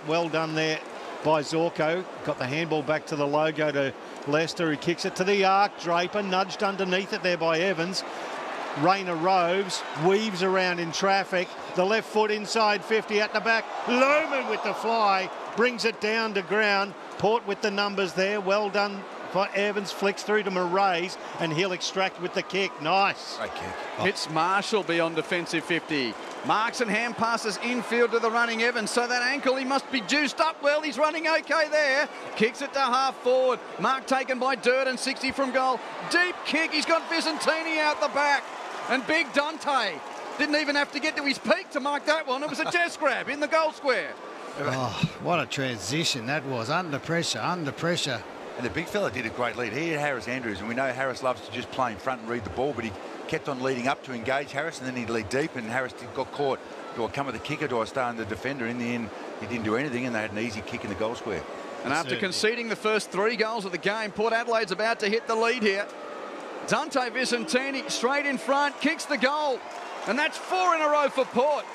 Well done there by Zorko. Got the handball back to the logo to Lester, who kicks it to the arc. Draper nudged underneath it there by Evans. Rayner Roves weaves around in traffic. The left foot inside 50 at the back. Lohmann with the fly. Brings it down to ground. Port with the numbers there. Well done by Evans. Flicks through to Moraes and he'll extract with the kick. Nice. Great kick. Hits Marshall beyond defensive 50. Marks and hand passes infield to the running Evans. So that ankle, he must be juiced up well. He's running okay there. Kicks it to half forward. Mark taken by Durden, 60 from goal. Deep kick. He's got Vicentini out the back. And big Dante didn't even have to get to his peak to mark that one. It was a chest grab in the goal square. Oh, what a transition that was. Under pressure, under pressure. And the big fella did a great lead. He had Harris Andrews, and we know Harris loves to just play in front and read the ball, but he kept on leading up to engage Harris, and then he'd lead deep, and Harris got caught. Do I come with the kicker? Do I stay on the defender? In the end, he didn't do anything, and they had an easy kick in the goal square. And after conceding the first 3 goals of the game, Port Adelaide's about to hit the lead here. Dante Vicentini straight in front, kicks the goal, and that's 4 in a row for Port.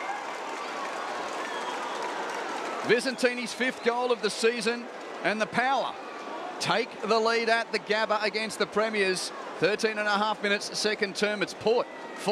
Vicentini's 5th goal of the season, and the Power take the lead at the Gabba against the Premiers. 13.5 minutes, second term. It's Port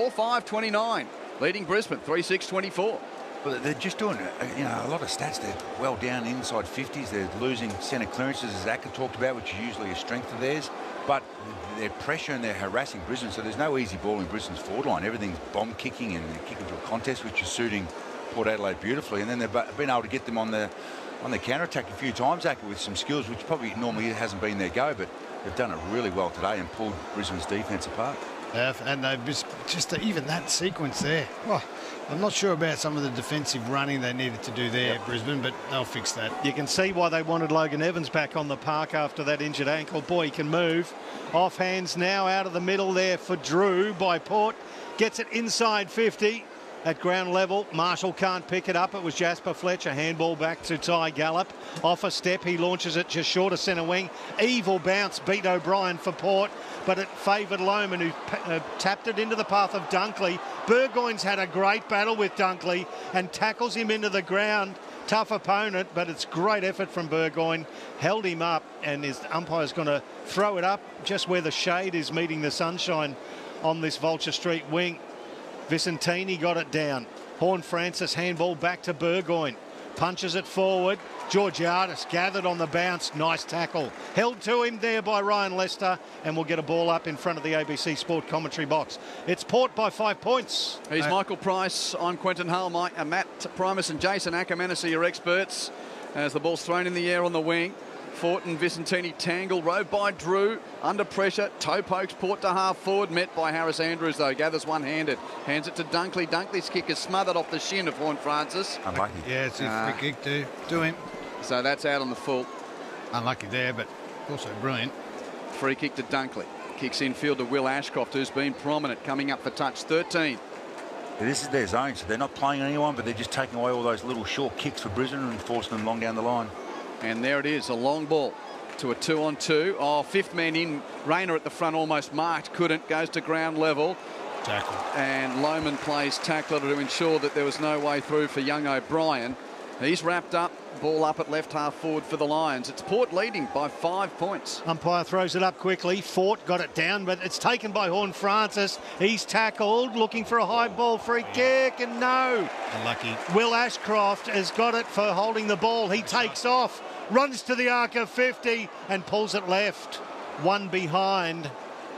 4-5-29, leading Brisbane 3-6-24. Well, they're just doing, a lot of stats. They're well down inside 50s. They're losing centre clearances, as Acker talked about, which is usually a strength of theirs. But they're pressure and they're harassing Brisbane, so there's no easy ball in Brisbane's forward line. Everything's bomb kicking and they're kicking to a contest, which is suiting Port Adelaide beautifully. And then they've been able to get them on the counter-attack a few times, Acker, with some skills, which probably normally hasn't been their go, but they've done it really well today and pulled Brisbane's defence apart. And they've just even that sequence there. Oh, I'm not sure about some of the defensive running they needed to do there, Brisbane, but they'll fix that. You can see why they wanted Logan Evans back on the park after that injured ankle. Boy, he can move. Off hands now out of the middle there for Drew by Port. Gets it inside 50 at ground level. Marshall can't pick it up. It was Jasper Fletcher. Handball back to Ty Gallup. Off a step, he launches it just short of centre wing. Evil bounce beat O'Brien for Port, but it favoured Lohmann, who tapped it into the path of Dunkley. Burgoyne's had a great battle with Dunkley and tackles him into the ground. Tough opponent, but it's great effort from Burgoyne. Held him up, and his umpire's going to throw it up just where the shade is meeting the sunshine on this Vulture Street wing. Vicentini got it down. Horne-Francis handball back to Burgoyne. Punches it forward. Georgiadis gathered on the bounce. Nice tackle. Held to him there by Ryan Lester, and we'll get a ball up in front of the ABC Sport commentary box. It's Port by 5 points. He's Michael Price. I'm Quentin Hull. Matt Primus and Jason Ackermanis are your experts as the ball's thrown in the air on the wing. Fort and Vicentini tangle, rowed by Drew, under pressure, toe pokes Port to half forward, met by Harris Andrews though, gathers one-handed, hands it to Dunkley. Dunkley's kick is smothered off the shin of Horne-Francis. Unlucky. Yeah, it's a free kick to him. So that's out on the full. Unlucky there, but also brilliant. Free kick to Dunkley. Kicks infield to Will Ashcroft, who's been prominent, coming up for touch 13. This is their zone, so they're not playing anyone, but they're just taking away all those little short kicks for Brisbane and forcing them long down the line. And there it is, a long ball to a 2-on-2. Oh, 5th man in. Rayner at the front almost marked, couldn't, goes to ground level. Tackle. And Lohmann plays tackler to ensure that there was no way through for young O'Brien. He's wrapped up, ball up at left half forward for the Lions. It's Port leading by 5 points. Umpire throws it up quickly. Fort got it down, but it's taken by Horne-Francis. He's tackled, looking for a high ball free kick, and no. Unlucky. Will Ashcroft has got it for holding the ball. He takes off, runs to the arc of 50 and pulls it left. One behind.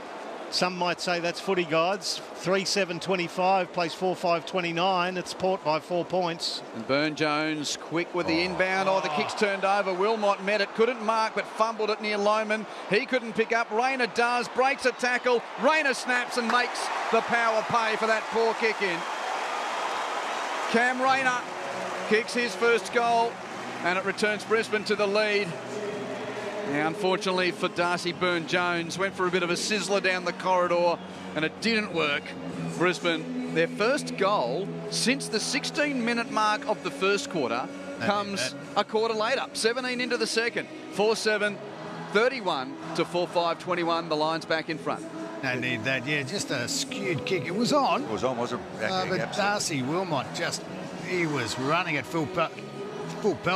Some might say that's footy guides. 3-7-25 plays 4-5-29. It's Port by 4 points. And Burne-Jones quick with the inbound. Oh, the kick's turned over. Wilmot met it, couldn't mark, but fumbled it near Lohmann. He couldn't pick up. Rayner does, breaks a tackle. Rayner snaps and makes the Power pay for that poor kick in. Cam Rayner kicks his first goal, and it returns Brisbane to the lead. Now, unfortunately for Darcy Burne-Jones, went for a bit of a sizzler down the corridor and it didn't work. Brisbane, their first goal since the 16-minute mark of the first quarter comes a quarter later, 17 into the second. 4-7, 31 to 4-5-21. The Lions back in front. No need that. Yeah, just a skewed kick. It was on. It was on, was it? But Darcy Wilmot he was running at full pelt